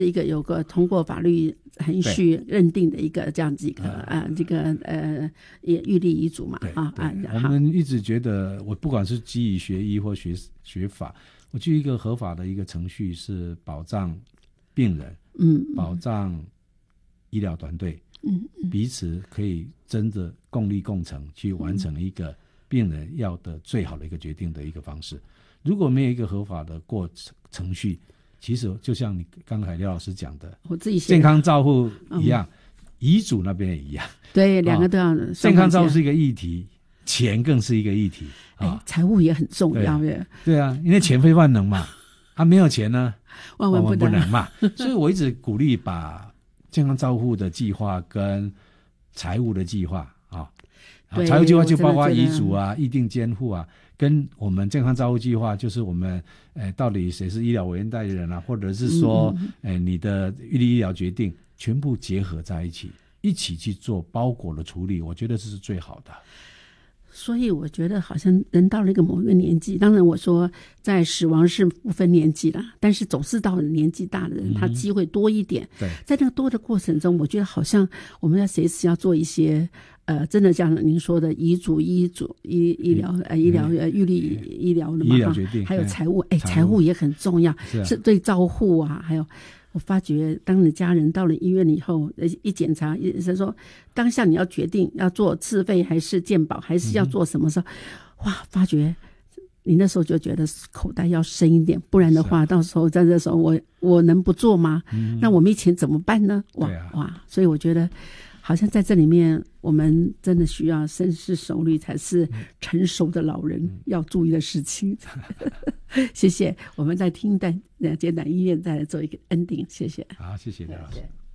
一个有个通过法律程序认定的一个这样子一个预立遗嘱嘛。 我们一直觉得，我不管是基于学医或学法，我就一个合法的一个程序是保障病人，保障医疗团队，彼此可以真的共力共成去完成一个病人要的最好的一个决定的一个方式。如果没有一个合法的程序，其实就像你刚才廖老师讲的， 我自己健康照护一样，遗嘱那边也一样， 对，两个都要。 健康照护是一个议题，钱更是一个议题财务也很重要。 对啊，因为钱非万能嘛，没有钱呢， 万万不能嘛。所以我一直鼓励把健康照护的计划跟财务的计划财务计划就包括遗嘱啊、议定监护啊，跟我们健康照护计划就是我们到底谁是医疗委员代理人啊，或者是说你的预立医疗决定全部结合在一起，一起去做包裹的处理，我觉得这是最好的。 所以我觉得好像人到了一个某一个年纪，当然我说在死亡是不分年纪啦，但是总是到了年纪大的人，他机会多一点。 对， 在那个多的过程中，我觉得好像我们要随时要做一些真的像您说的遗嘱、医疗预立医疗的嘛， 医疗决定， 还有财务，财务也很重要，是对照护啊，还有。我发觉当你家人到了医院以后，一检查，医生说当下你要决定要做自费还是健保，还是要做什么时候，哇，发觉你那时候就觉得口袋要深一点，不然的话到时候在这时候我能不做吗？那我没钱怎么办呢？哇，所以我觉得好像在这里面我们真的需要深思熟虑，才是成熟的老人要注意的事情。谢谢，我们再听简短音乐再来做一个 ending， 谢谢。 好，谢谢廖老师。